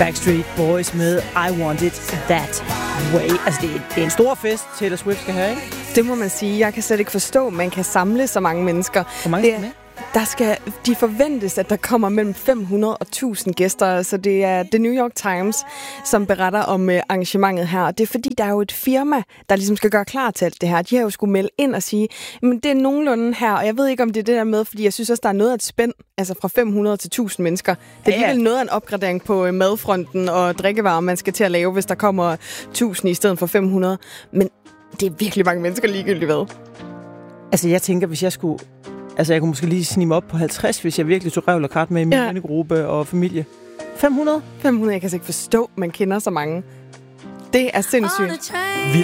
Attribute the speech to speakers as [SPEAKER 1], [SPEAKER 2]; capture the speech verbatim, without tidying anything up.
[SPEAKER 1] Backstreet Boys med I Want It That Way. Altså, det er, det er en stor fest, Taylor Swift skal have, ikke?
[SPEAKER 2] Det må man sige. Jeg kan slet ikke forstå, at man kan samle så mange mennesker.
[SPEAKER 1] Hvor mange skal med?
[SPEAKER 2] Der skal, de forventes, at der kommer mellem fem hundrede og tusind gæster. Så det er The New York Times, som beretter om uh, arrangementet her. Det er fordi, der er jo et firma, der ligesom skal gøre klar til alt det her. De har jo skulle melde ind og sige, men det er nogenlunde her. Og jeg ved ikke, om det er det der med, fordi jeg synes også, der er noget af et spænd, altså fra fem hundrede til tusind mennesker. Det er alligevel ja. noget af en opgradering på uh, madfronten og drikkevarer, man skal til at lave, hvis der kommer tusind i stedet for fem hundrede. Men det er virkelig mange mennesker ligegyldigt hvad.
[SPEAKER 1] Altså, jeg tænker, hvis jeg skulle... Altså, jeg kunne måske lige snige mig op på halvtreds, hvis jeg virkelig tog revl og krat med i min ja. vennegruppe og familie. fem hundrede?
[SPEAKER 2] fem hundrede, jeg kan altså ikke forstå, man kender så mange. Det er sindssygt.